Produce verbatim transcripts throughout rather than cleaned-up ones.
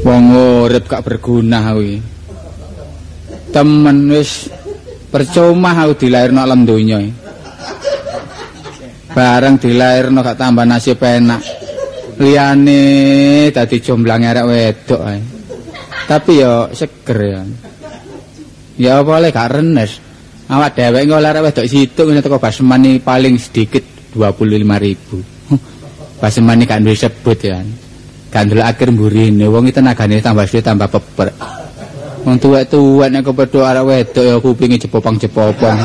Wong urip gak berguna kuwi. Temen wis percuma aku dilairno alam donya. Bareng dilairno gak tambah nasib enak. Liyane dadi jomblange arek wedok ae. Tapi yo seger ya. Ya apa oleh gak renes. Awak dhewek engko arek wedok situk ngene teko basmani paling sedikit dua puluh lima ribu. Basmani gak duwe sebut ya. Gak ndelok akhir mburine wong iki tenagane tambah suwe tambah peper. Wong tuwek-tuwek nek kepethuk arek wedok ya kupinge jepopang-jepopang.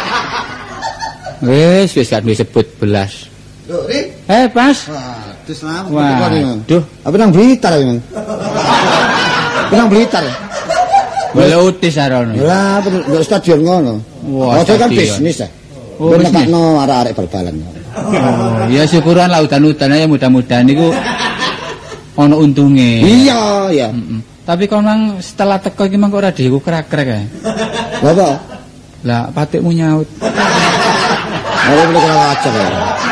Wis wis gak duwe sebut belas. Lho, Ri. Eh, Pas. Waduh, selamat. Waduh. Apa nang Blitar ya, Mang? Nang Blitar. Boleh utis arono. Lah, nduk stadion ngono. Wah, oh, kan bisnis ya. Oh, ben nekno arek-arek bal-balan. Oh, ya syukuran lah udan-udan ya mudah-mudahan niku ana untunge. Iya, iya. Mm -mm. Tapi kon mang setelah teko iki mang kok ora diku krek-krek ae. Lha apa? Lah patikmu nyaut. Ora boleh kurang ajar ya.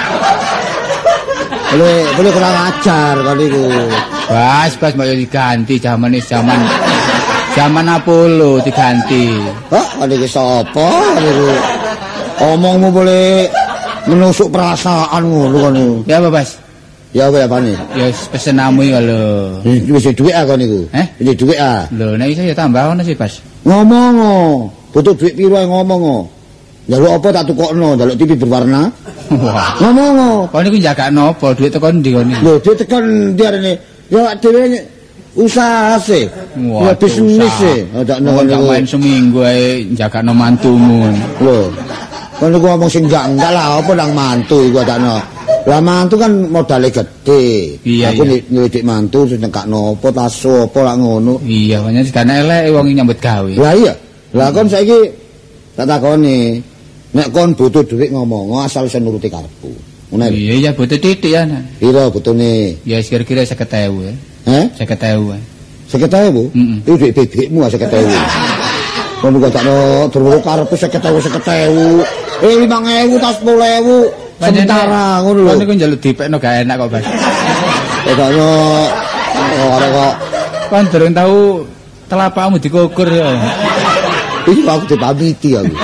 Boleh boleh kurang ajar kali iku. Bas, bas mau diganti zaman is zaman zaman Apollo diganti. Hah, kali iki sapa? Kali omongmu boleh menusuk perasaan ngono kan. Ya apa, Bas? Ya apa ya pane? Ya pesen namu ya lho. Wis dhuwit ah kon niku. Eh? Wis dhuwit ah. Lho nek iso ya tambah ono sih, Bas. Ngomong oh. Butuh dhuwit piro ae ngomong oh. Njaluk apa tak tukokno, njaluk T V berwarna. Wah. Ngomong oh. Kon niku njagakno apa? Dhuwit teko ndi kon iki? Lho, dhuwit teko ndi arene? Ya dhewe usaha sih. Ya bisnis sih. Ada nang main seminggu ae njagakno mantumu. Lho. Kon niku ngomong sing enggak enggak lah apa nang mantu iku adakno. Lah mantu kan modalnya gede. Iya, aku iya. nyelidik mantu terus nekakno apa taso apa lak ngono. Iya, pancen sedane elek wong nyambut gawe. Lah iya. Lah kon saiki tak takoni, nek kon butuh dhuwit ngomong asal iso nuruti karepku. Ngono. Iya, iya butuh titik ya. Piro butune? Ya kira-kira seket ewu ya. Heh? seket ewu. seket ewu? Heeh. Iku dhuwit bebekmu seket ewu. Kon kok takno durung karepku seket ewu seket ewu. Eh lima ewu tas sepuluh ewu. Sementara ngono lho. Kon niku njaluk dipekno gak enak kok, Bas. Pokoknya ora kok Kon durung tau telapakmu dikukur ya. iki aku dipamiti aku.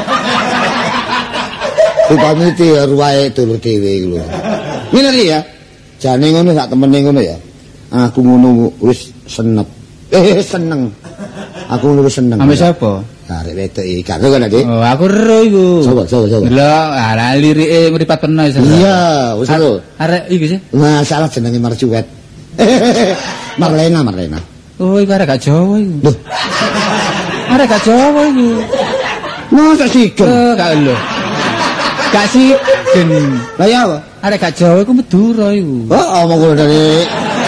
Dipamiti ruwae dulur dhewe iku lho. Ngene iki ya. Jane ngono sak temene ngono ya. Aku ngono wis senep. Eh seneng. Aku ngono wis seneng. Ambek sapa? Arek wedok iki gak kan Dik? Oh, aku ero iku. Coba coba coba. Lho, ala lirike mripat peno iso. Iya, wis lho. Arek iki sih. Masalah jenenge Marjuwet. Marlena, Marlena. Oh, iku arek gak Jawa iku. Loh, Arek gak Jawa iku. masa sigen? Eh, gak lho. Gak sigen. Lah ya apa? Arek gak Jawa iku Madura iku. Oh, omong kula dari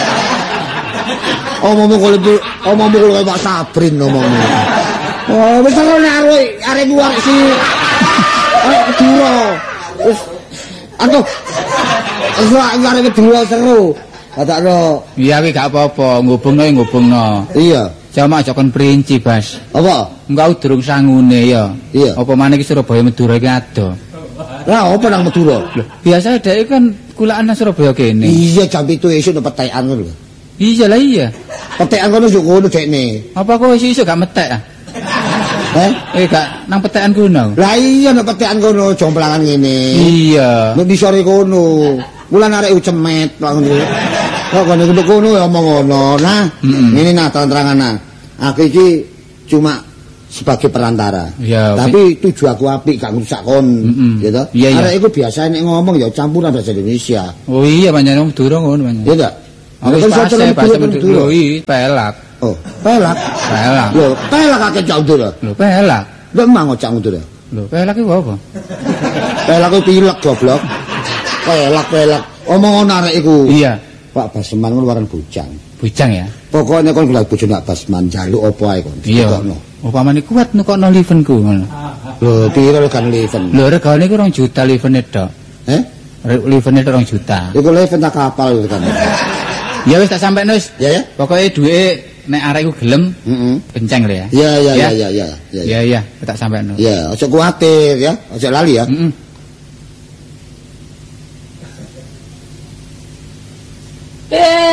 omongmu kula omongmu kula Pak Sabrin omongmu. Oh, wis ora arek arek luar si arek Madura. Wis aduh. Wis arek Madura seru. Katakno. Iya kuwi gak apa-apa, ngubungno ya ngubungno. Iya. Cuma aja kon perinci, Bas. Apa? Engko durung sangune ya. Iya. Apa maneh iki Surabaya Madura iki ado. Lah apa nang Madura? Lho, biasa dhek kan kulaan nang Surabaya kene. Iya jam itu esuk nek petekan ngono lho. Iya lah iya. Petekan kono yo ngono dekne. Apa kok iso gak metek ah? Eh? Eh gak nang petekan kuno. Lah iya nek petekan kono jomplangan ngene. Iya. Nek disore kono. Wulan arek ucemet ngono. Kok kono kudu kono ya omong ngono. Nah, ngene nah terang-terangan nah. Aku iki cuma sebagai perantara. Ya, tapi tujuan aku apik gak ngrusak kon, gitu. Iya, iya. Arek iku biasa nek ngomong ya campuran bahasa Indonesia. Oh iya pancen wong Madura ngono pancen. Iya tak? Aku Kan pas saya bahasa Madura. Madura iki pelak. Oh, pelak. Pelak. Lho, pelak akeh cak Madura. Lho pelak. Lho emang cak Madura. Lho pelak iku apa? Pelak iku pilek goblok. Pelak pelak. Omong ono arek iku. Iya. Pak Basman ngeluaran bujang. Bujang ya. Pokoknya kon golek bojone Pak Basman njaluk apa ae kon. Iya. Upamane kuat nukokno livenku ngono. Lho, piro kan liven? Lho regane iku rong juta livene tok. Eh? Livene rong juta. Iku liven tak kapal kan. Ya wis tak sampekno wis. Ya ya. Pokoke duwike nek arek iku gelem, Heeh. kenceng lho ya. Iya iya iya iya iya. Iya iya, tak sampekno. Iya, aja kuwatir ya, aja lali ya. Heeh. Besuwe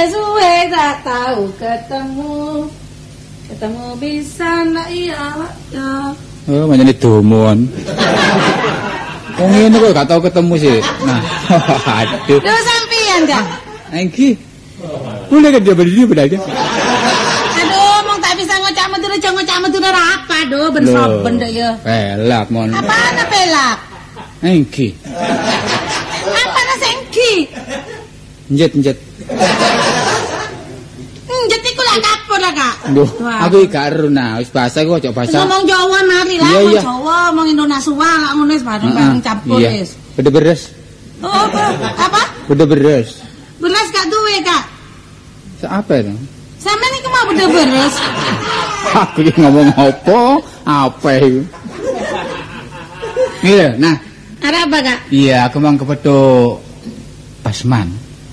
suwe tak tahu ketemu. Ketemu bisa nak iya ya. Oh, manjane domon. Wong ngene kok gak tau ketemu sih. Nah, aduh. Lho sampean Kak. Engki. Boleh kan dia berdiri berada? Aduh, mong tak bisa ngocak metu aja ngocak metu ora apa, do ben soben dak ya. Pelak mon. Apaan pelak? Engki. Apa nang engki? Njet-njet. Njet iku lak kapur lah, Kak. Duh, aku iki gak ero nah, wis bahasa iku aja bahasa. Ngomong Jawa mari lah, Iya, ngomong iya. Jawa, ngomong Indonesia lak ngono wis bareng-bareng campur Iya. wis. Beda beres. Oh, apa? Apa? Beda beres. Beras gak duwe, Kak. Apa itu? Sampeyan iku mau beda beres. Aku iki ngomong apa? Apa itu? Iya, nah. Ada apa, Kak? Iya, aku mau kepethuk Basman.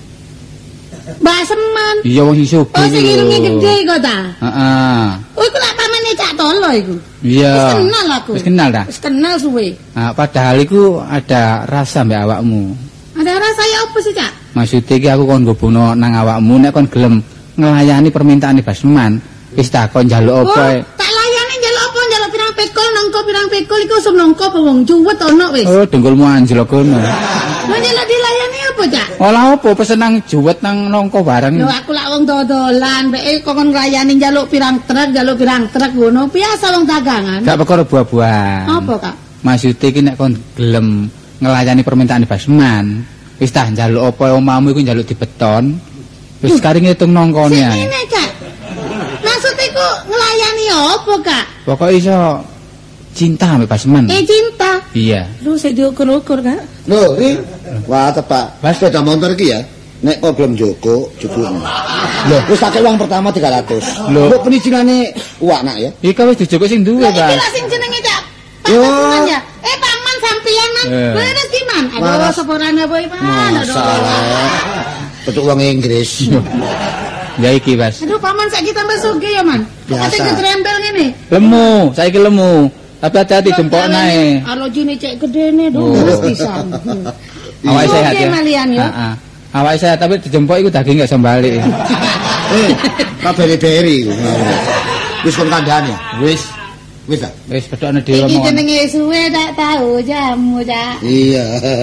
Baseman. Iya wong sing sugih. Oh, sing irunge gede kok ta? Heeh. Oh, iku lak pamane Cak Tolo iku. Iya. Wis kenal aku. Wis kenal ta? Wis kenal suwe. Nah, padahal iku ada rasa mbek awakmu. Ada rasa ya apa sih, Cak? Maksudnya iki aku kon nggobono nang awakmu nek kon gelem nglayani permintaan Basman. Wis tak kon njaluk Oh, apa? tak layani njaluk apa? Njaluk pirang pekol nangko pirang pekol iku usum nangko apa wong cuwet ono wis. Oh, dengkulmu anjlok kono. Lah njaluk dilayani apa, Cak? Olah apa pesen nang juwet nang nongko bareng. Lho aku lak wong dodolan, mbek kok kon nglayani njaluk pirang truk, njaluk pirang truk ngono. Biasa wong dagangan. Gak perkara buah-buahan. Apa, Kak? Maksudnya iki nek kon gelem nglayani permintaan Basman, wis tak njaluk apa omahmu iku njaluk dibeton. Wis kari ngitung nongkone ae. Sing ngene, Cak. Maksud iku nglayani apa, Kak? Pokoke iso cinta ambek Basman. Eh cinta. Iya. Lu sik diukur-ukur, Kak. Lho, Ri. Wah, tepak. Mas. Sepeda motor iki ya. Nek kok belum joko, jukune. Lho, wis tak uang pertama tiga ratus. Lho. Mbok perizinane uwak nak ya. Iki wis dijoko sing duwe, Lah iki Pak. lah sing jenenge Cak. Yo. Paman ya. Eh paman sampeyan man. Eh. Leres ki man. Aduh Waras. seporane apa iki, Man? Masalah. Betul uang Inggris. Ya iki, Mas. Aduh paman saiki tambah sugih ya, Man. Biasa. Kate ketrempel ngene. Lemu, saiki lemu. Tapi hati-hati jempol nae. Kalau jine cek gedene Oh. dong wis pisan. Awake sehat Oke, ya. malian ya. Heeh. Awake sehat tapi dijempol iku daging gak iso balik. Eh, kaberi-beri. Wis kon kandhane ya. Wis, Wis ta? wis pedhokne dhewe Iki omongan. jenenge suwe tak tahu jamu, Cak. Iya.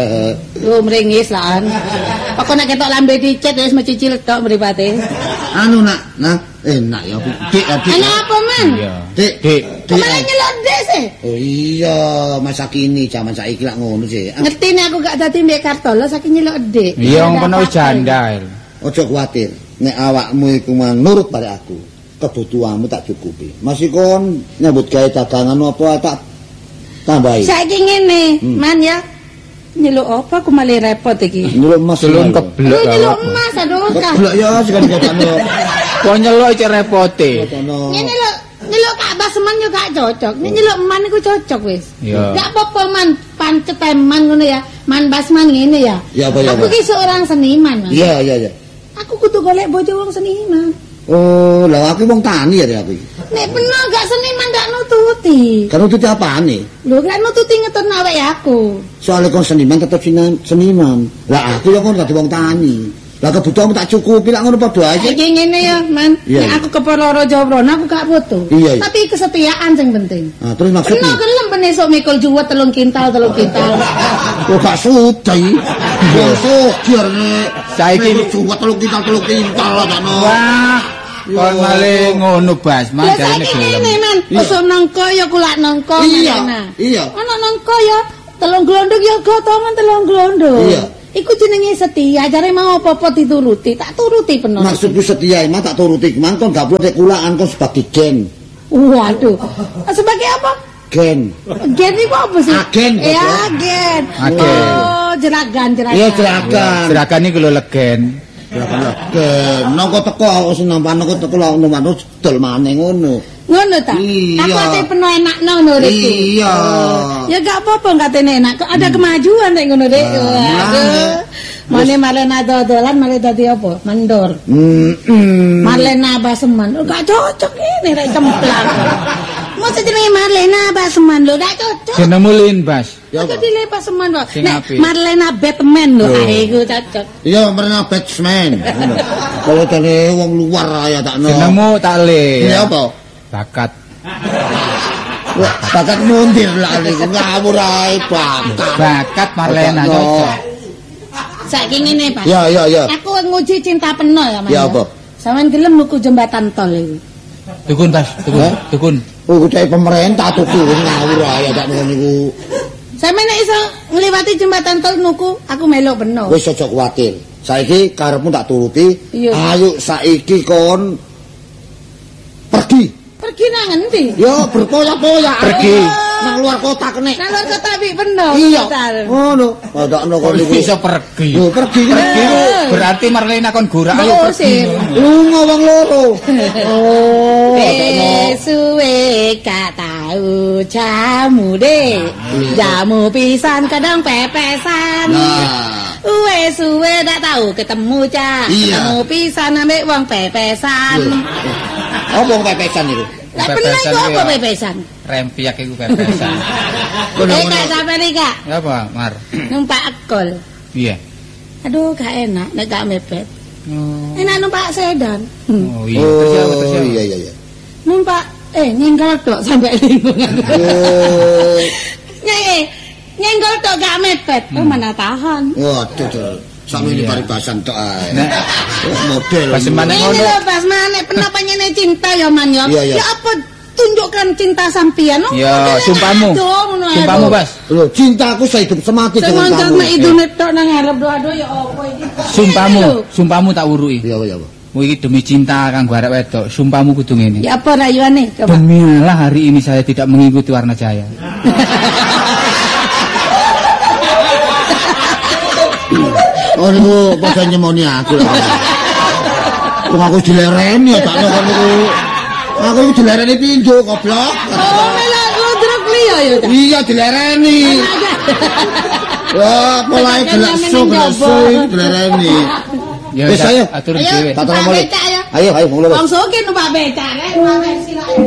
Lu mringis lan. Pokok nek ketok lambe dicet wis mecicil tok mripate. Anu nak, nah, enak ya. Dik, dik. Ana apa, Man? Iya. Dik, Dik. dik. Malah nyelok dek sih. Oh iya, masa kini zaman saiki lak ngono sih. Ah, Ngerti nek aku gak dadi mbek Kartolo saking nyelok dik. Iya, wong Ada kono wis apa-apa. jandal. Ojo kuwatir, nek awakmu iku mang nurut pada aku, kebutuhanmu tak cukupi. Masih kon nyambut gawe dagangan apa tak tambahi. Saiki ngene, Hmm. Man ya. Nyeluk apa aku malah repot iki. Nyeluk emas Celun lho. keblek. Lu nyeluk emas aduh Kak. Keblek ya sekali jatane. Kok nyelok cek repote. Kono. Ngene lho, nyeluk Ka'bah semen yo gak cocok. Nek nyeluk eman iku cocok wis. Iya. Gak apa-apa Man, pancet eman ngono ya. Man Basman ngene ya. Ya apa ya Aku apa? ki seorang seniman, Man. Iya iya iya. Aku kudu golek bojo wong seniman. Oh, lah aku wong tani ya aku. Nek bener gak seniman gak nututi. Kan itu apane? Lho gak nututi ngetut awake aku. Soalnya kon seniman tetap sina- seniman. Lah aku ya kon dadi wong tani. Lah kebutuhanmu tak cukupi lak ngono padha aja. Iki ngene ya, Man. Iya, Nek iya. aku kepeloro Jawrono aku gak foto. Iya, iya. Tapi kesetiaan sing penting. Nah, terus Bener maksudnya? gelem ben esuk mikul juwet telung kintal telung kintal. Oh, gak sudai. Wong sugih nek Saiki- nek cuwet telung kintal telung kintal lah takno. Wah, kon malih ngono Basman Lah jarene saiki gelem. ngene, Man. Iya. Usum nangka ya kulak nangka. Iya, Marlena. iya. Ana nangka ya telung glondong ya gotongan telung glondong. Iya. Iku jenenge setia, jare mau apa-apa dituruti, tak turuti penuh. Maksudku setia emang tak turuti. Mang kon gak perlu tek kulaan kon sebagai gen. Waduh. Sebagai apa? Gen. Gen itu apa sih? Agen, Ya, Bos. agen. Agen. Oh, jeragan, jeragan. Iya, jeragan. Serakan iki lho legen. Jeragan gen. Nang kok teko aku sing nampan kok teko lak nomano dol maneh ngono. Ngono ta? Iya. Aku ate penuh enak ngono Rek. Iya. Ya gak apa-apa gak tene enak. Kok ada kemajuan nek ngono Rek. Ah, Waduh. Mane Marlena dodolan malah dadi apa? Mandor. Hmm. hmm. Marlena Baseman. Oh, gak cocok ini rek cemplang. Mau jenenge Marlena Paseman lho, gak cocok. Jenengmu Lin Bas. Ya Aku apa? dile Paseman kok. Sing Nek apik. Marlena Batman lho, Loh. ae iku cocok. Iya, mereka batsman. Kalau tadi wong luar ya tak no. Jenengmu tak Le. Ini apa? Bakat. Wah, bakat mundir lah niku ngawur ae bakat. Bakat Marlena Bakat, no. cocok. Saiki ngene, Pak. Ya, ya, ya. Aku nguji cinta penuh ya, Mas. Ya, apa? Sampeyan gelem nuku jembatan tol iki. Dukun Bas, dukun, Hah? dukun. Oh, kudu pemerintah tuh ngawur ae tak no niku. Sampeyan nek iso ngliwati jembatan tol nuku, aku melok penuh. Wis aja kuwatir. Saiki karepmu tak turuti. Iya. Ayo saiki kon pergi. Pergi nang endi? Yo berpoya-poya. Pergi. Nang luar kota kene. Nang luar kota pi penuh. Iya. Bentar. Ngono. Padakno kon niku. Bisa pergi. Yo pergi. Pergi Eh. ku berarti Marlena kon gorak ayo Mbok pergi. usir. Lunga wong loro. Oh, padakno. Suwe gak tau jamu deh. Jamu pisan kadang pepesan. Nah. Wes suwe dak tahu ketemu cah. Iya. Ketemu pisan ambek wong pepesan. Apa wong pepesan iku? Lah Pepesan bener kok ku apa ya. pepesan? Rempiak iku pepesan. Eh kak sampe nih kak Ya apa, Mar? numpak ekol. Iya. Aduh gak enak nek gak mepet. Oh, Enak numpak sedan. Hmm. oh iya, terus ya, terus ya. Oh, iya iya iya. Numpak eh nyenggol tok sampe lingkungan. Oh, Nyai nyenggol tok gak mepet. Oh mana tahan. waduh tuh. Sami ini Iya. paribasan tok ae. Nek Model. pas mana Ini ngono. lho Bas mana kenapa nyene cinta ya man ya. Iya, iya. Ya apa tunjukkan cinta sampean. Oh, Ya, modelnya sumpahmu. aduh, ngono ae, Sumpahmu, lho. Bas. Loh, cintaku sehidup semati Sing dengan ngoncok kamu. mek idune tok nang ngarep aduh ya apa iki. Sumpahmu, Ini lho. sumpahmu tak uruki. Iya iya. Pak. Kowe iki demi cinta kanggo arek wedok, sumpahmu kudu ngene. Ya apa rayuane coba. Demi Allah hari ini saya tidak mengikuti Warna Jaya. Oh niku padha nyemoni aku lho. Wong aku dilereni ya tak kon niku. Aku iku dilereni pindho goblok. Oh melok ludruk liya ya ta. Iya dilereni. Wah, mulai gelaso gelaso iki dilereni. Ya Wis, ayo. atur Ayo, dhewe. Tak tolong Pak mulai. becak ya. Ayo ayo mulai. Wong sugih numpak becak rek, numpak becak.